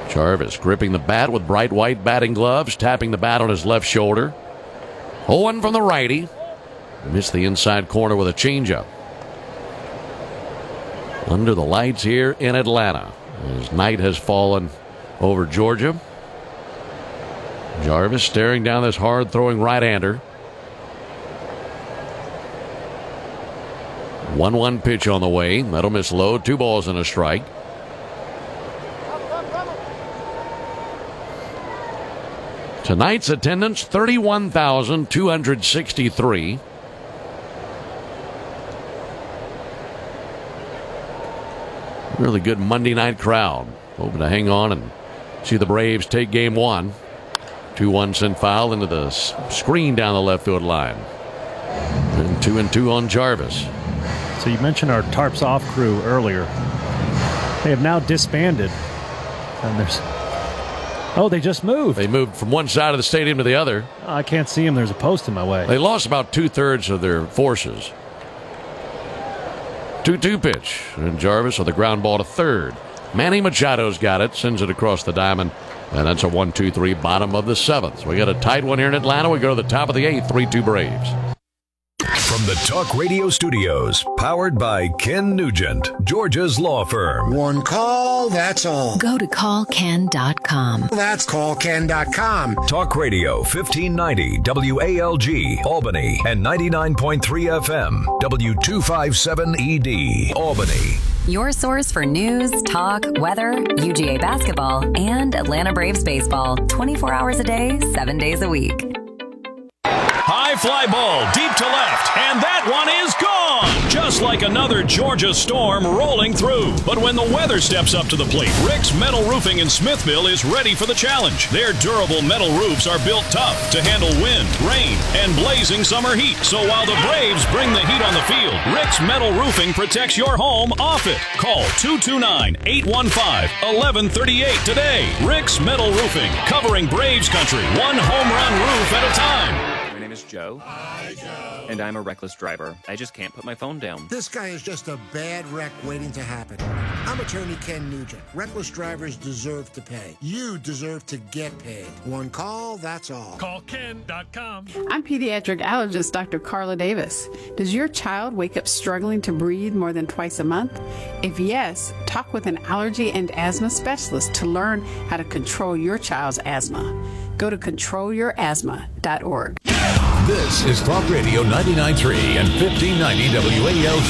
Jarvis gripping the bat with bright white batting gloves, tapping the bat on his left shoulder. 0-1 from the righty. Missed the inside corner with a changeup. Under the lights here in Atlanta as night has fallen over Georgia. Jarvis staring down this hard-throwing right-hander. 1-1 pitch on the way. That'll miss low. 2 balls and a strike. Tonight's attendance, 31,263. Really good Monday night crowd. Hoping to hang on and see the Braves take game 1. 2-1 sent foul into the screen down the left field line. And 2-2 on Jarvis. So you mentioned our Tarps Off crew earlier. They have now disbanded. And there's... Oh, they just moved. They moved from one side of the stadium to the other. I can't see them. There's a post in my way. They lost about 2/3 of their forces. 2-2 pitch. And Jarvis with a ground ball to third. Manny Machado's got it. Sends it across the diamond. And that's a 1-2-3 bottom of the 7th. So we got a tight one here in Atlanta. We go to the top of the 8th. 3-2 Braves. From the Talk Radio Studios, powered by Ken Nugent, Georgia's law firm. One call, that's all. Go to callken.com. That's callken.com. Talk Radio 1590 WALG, Albany, and 99.3 FM, W257ED, Albany. Your source for news, talk, weather, UGA basketball, and Atlanta Braves baseball. 24 hours a day, 7 days a week. High fly ball deep to left, and that one is gone! Just like another Georgia storm rolling through. But when the weather steps up to the plate, Rick's Metal Roofing in Smithville is ready for the challenge. Their durable metal roofs are built tough to handle wind, rain, and blazing summer heat. So while the Braves bring the heat on the field, Rick's Metal Roofing protects your home off it. Call 229-815-1138 today. Rick's Metal Roofing, covering Braves country, one home run roof at a time. Joe. Hi, Joe. And I'm a reckless driver. I just can't put my phone down. This guy is just a bad wreck waiting to happen. I'm attorney Ken Nugent. Reckless drivers deserve to pay. You deserve to get paid. One call, that's all. Call Ken.com. I'm pediatric allergist Dr. Carla Davis. Does your child wake up struggling to breathe more than twice a month? If yes, talk with an allergy and asthma specialist to learn how to control your child's asthma. Go to controlyourasthma.org. This is Talk Radio 99.3 and 1590 WALG.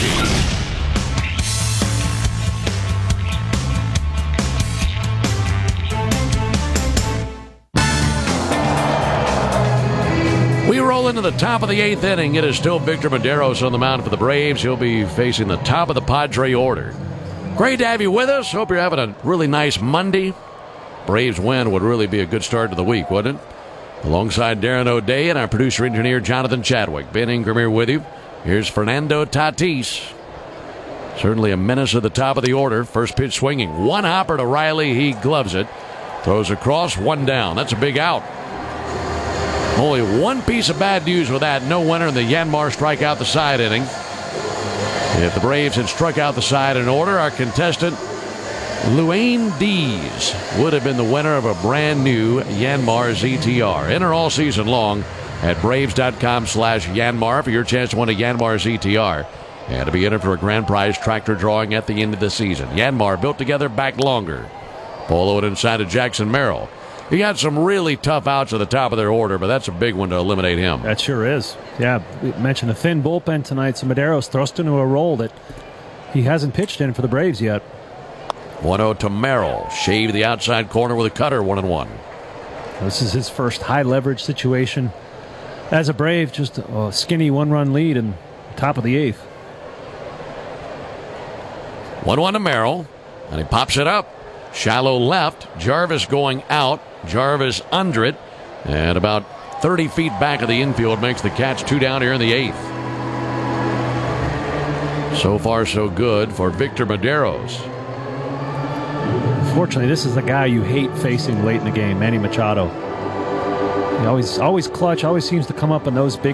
We roll into the top of the 8th inning. It is still Victor Mederos on the mound for the Braves. He'll be facing the top of the Padre order. Great to have you with us. Hope you're having a really nice Monday. Braves win would really be a good start to the week, wouldn't it? Alongside Darren O'Day and our producer-engineer Jonathan Chadwick. Ben Ingram here with you. Here's Fernando Tatis. Certainly a menace at the top of the order. First pitch swinging. One hopper to Riley. He gloves it. Throws across. One down. That's a big out. Only one piece of bad news with that. No winner in the Yanmar strikeout the side inning. If the Braves had struck out the side in order, our contestant Luane Dees would have been the winner of a brand new Yanmar ZTR. Enter all season long at Braves.com/Yanmar for your chance to win a Yanmar ZTR and to be entered for a grand prize tractor drawing at the end of the season. Yanmar, built together, back longer. Polo it inside of Jackson Merrill. He had some really tough outs at the top of their order, but that's a big one to eliminate him. That sure is. Yeah, we mentioned a thin bullpen tonight, so Mederos thrust into a role that he hasn't pitched in for the Braves yet. 1-0 to Merrill. Shave the outside corner with a cutter, 1-1. This is his first high-leverage situation as a Brave, just a skinny one-run lead in the top of the 8th. 1-1 to Merrill, and he pops it up. Shallow left. Jarvis going out. Jarvis under it. And about 30 feet back of the infield makes the catch. 2 down here in the 8th. So far, so good for Victor Mederos. Unfortunately, this is the guy you hate facing late in the game, Manny Machado. He always clutch, always seems to come up in those big